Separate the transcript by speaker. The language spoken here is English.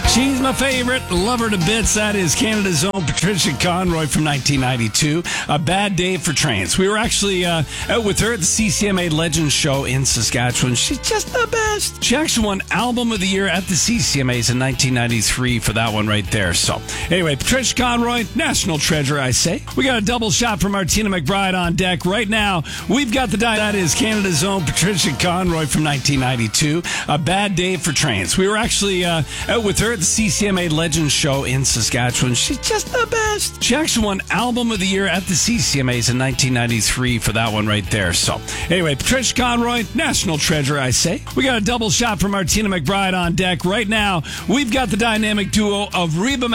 Speaker 1: She's my favorite. Love her to bits. That is Canada's own Patricia Conroy from 1992. A bad day for trains. We were actually out with her at the CCMA Legends Show in Saskatchewan. She's just the best. She actually won Album of the Year at the CCMAs in 1993 for that one right there. So anyway, Patricia Conroy, national treasure, I say. We got a double shot from Martina McBride on deck right now. We've got the that is Canada's own Patricia Conroy from 1992. A bad day for trains. We were actually out with her at the CCMA Legends Show in Saskatchewan. She's just the best. She actually won Album of the Year at the CCMAs in 1993 for that one right there. So anyway, Patricia Conroy, national treasure, I say. We got a double shot from Martina McBride on deck right now. We've got the dynamic duo of Reba